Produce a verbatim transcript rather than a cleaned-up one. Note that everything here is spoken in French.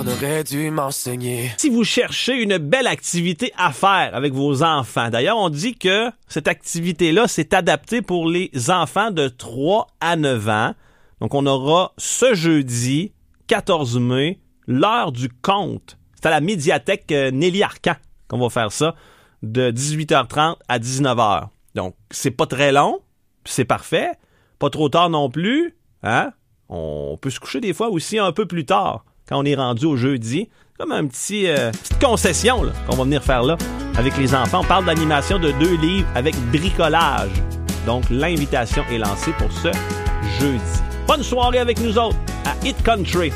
qu'on aurait dû m'enseigner. Si vous cherchez une belle activité à faire avec vos enfants, d'ailleurs, on dit que cette activité-là, c'est adapté pour les enfants de trois à neuf ans. Donc, on aura ce jeudi, quatorze mai, l'heure du conte. C'est à la médiathèque Nelly Arcan qu'on va faire ça, de dix-huit heures trente à dix-neuf heures. Donc, c'est pas très long, c'est parfait. Pas trop tard non plus, hein? On peut se coucher des fois aussi un peu plus tard, quand on est rendu au jeudi. Comme un petit euh, petite concession là, qu'on va venir faire là avec les enfants. On parle d'animation de deux livres avec bricolage. Donc, l'invitation est lancée pour ce jeudi. Bonne soirée avec nous autres à Hit Country.